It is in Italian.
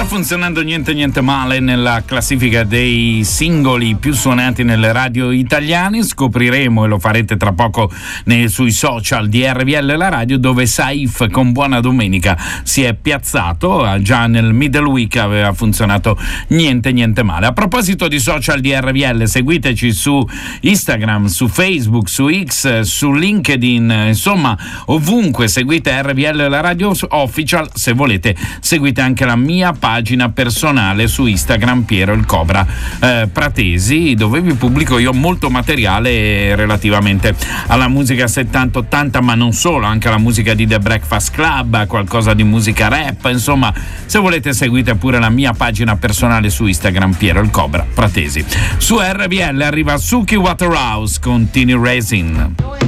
Sta funzionando niente male nella classifica dei singoli più suonati nelle radio italiane. Scopriremo, e lo farete tra poco sui social di RVL La Radio, dove Saif con Buona Domenica si è piazzato. Già nel middle week aveva funzionato niente male. A proposito di social di RVL, seguiteci su Instagram, su Facebook, su X, su LinkedIn, insomma ovunque seguite RVL La Radio Official. Se volete seguite anche la mia pagina personale su Instagram, Piero il Cobra Pratesi, dove vi pubblico io molto materiale relativamente alla musica 70-80, ma non solo, anche alla musica di The Breakfast Club, qualcosa di musica rap, insomma se volete seguite pure la mia pagina personale su Instagram, Piero il Cobra Pratesi. Su RVL arriva Suki Waterhouse con Tini Racing.